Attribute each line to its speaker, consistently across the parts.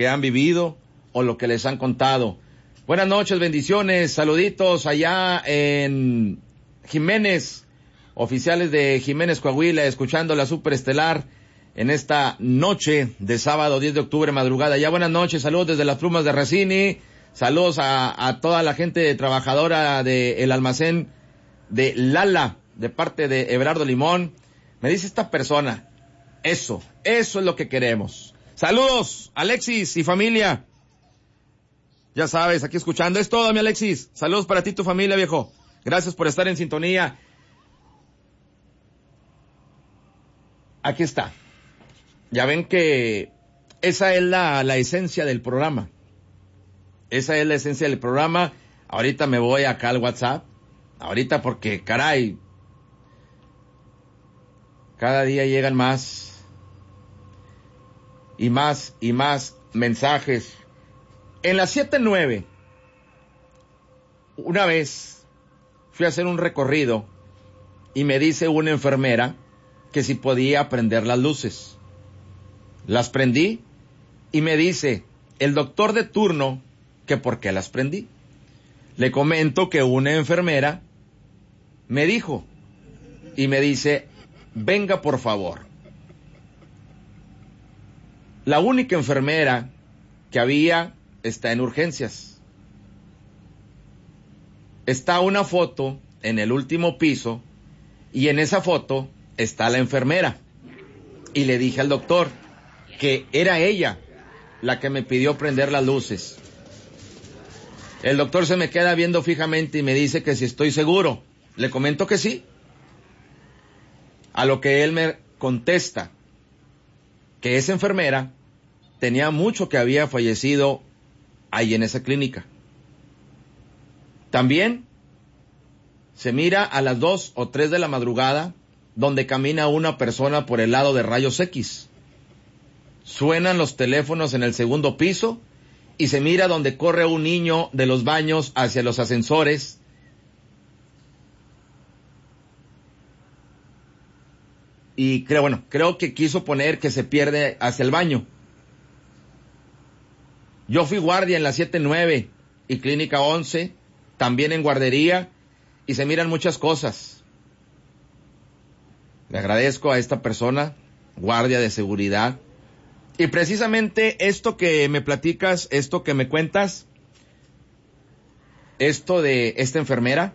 Speaker 1: que han vivido o lo que les han contado. Buenas noches, bendiciones, saluditos allá en Jiménez, oficiales de Jiménez, Coahuila, escuchando la Superestelar en esta noche de sábado 10 de octubre, madrugada. Ya buenas noches, saludos desde las plumas de Racini, saludos a toda la gente trabajadora del almacén de Lala, de parte de Everardo Limón. Me dice esta persona, eso es lo que queremos. Saludos, Alexis y familia. Ya sabes, aquí escuchando. Es todo, mi Alexis. Saludos para ti y tu familia, viejo. Gracias por estar en sintonía. Aquí está. Ya ven que esa es la esencia del programa. Esa es la esencia del programa. Ahorita me voy acá al WhatsApp. Ahorita porque, caray, cada día llegan más y más y más mensajes. En las 7:09, una vez fui a hacer un recorrido y me dice una enfermera que si podía prender las luces. Las prendí y me dice el doctor de turno que por qué las prendí. Le comento que una enfermera me dijo y me dice, venga por favor. La única enfermera que había está en urgencias. Está una foto en el último piso y en esa foto está la enfermera. Y le dije al doctor que era ella la que me pidió prender las luces. El doctor se me queda viendo fijamente y me dice que si estoy seguro. Le comento que sí. A lo que él me contesta que esa enfermera tenía mucho que había fallecido ahí en esa clínica. También se mira a las 2 o 3 de la madrugada donde camina una persona por el lado de rayos X. Suenan los teléfonos en el segundo piso y se mira donde corre un niño de los baños hacia los ascensores. Y creo que quiso poner que se pierde hacia el baño. Yo fui guardia en la 7-9 y Clínica 11, también en guardería, y se miran muchas cosas. Le agradezco a esta persona, guardia de seguridad. Y precisamente esto que me platicas, esto que me cuentas, esto de esta enfermera,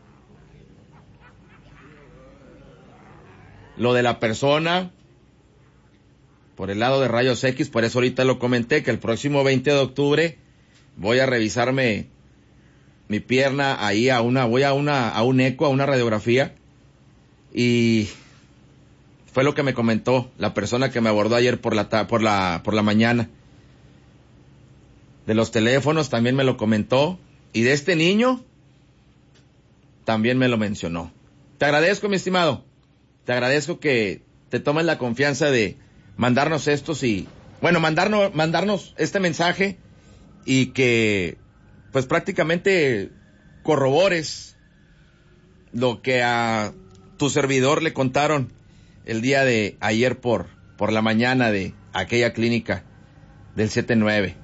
Speaker 1: lo de la persona por el lado de rayos X, por eso ahorita lo comenté, que el próximo 20 de octubre voy a revisarme mi pierna ahí voy a un eco, a una radiografía, y fue lo que me comentó la persona que me abordó ayer por la mañana. De los teléfonos también me lo comentó, y de este niño también me lo mencionó. Te agradezco, mi estimado. Te agradezco que te tomes la confianza de mandarnos estos y, mandarnos este mensaje y que, pues prácticamente corrobores lo que a tu servidor le contaron el día de ayer por la mañana de aquella clínica del 7-9.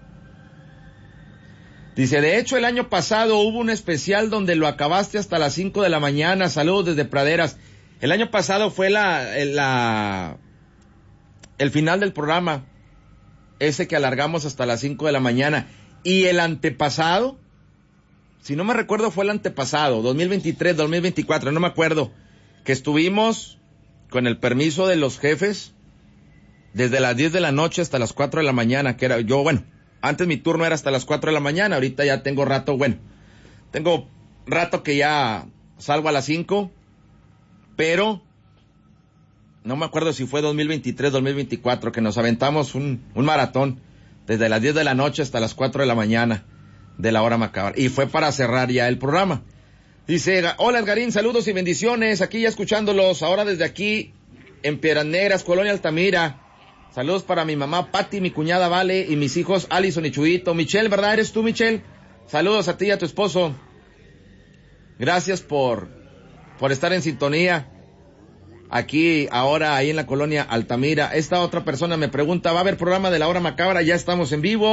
Speaker 1: Dice, de hecho el año pasado hubo un especial donde lo acabaste hasta las 5 de la mañana. Saludos desde Praderas. El año pasado fue el final del programa, ese que alargamos hasta las 5 de la mañana. Y el antepasado, si no me recuerdo, fue el antepasado, 2023, 2024, no me acuerdo, que estuvimos con el permiso de los jefes desde las 10 de la noche hasta las 4 de la mañana, que era yo, antes mi turno era hasta las 4 de la mañana, ahorita ya tengo rato que ya salgo a las 5, pero no me acuerdo si fue 2023, 2024, que nos aventamos un maratón desde las 10 de la noche hasta las 4 de la mañana de la hora macabra. Y fue para cerrar ya el programa. Dice, hola Edgarín, saludos y bendiciones, aquí ya escuchándolos, ahora desde aquí en Piedras Negras, Colonia Altamira. Saludos para mi mamá Patti, mi cuñada Vale y mis hijos Alison y Chuyito. Michelle, ¿verdad? ¿Eres tú, Michelle? Saludos a ti y a tu esposo. Gracias por estar en sintonía. Aquí, ahora, ahí en la Colonia Altamira. Esta otra persona me pregunta, ¿va a haber programa de la hora macabra? Ya estamos en vivo.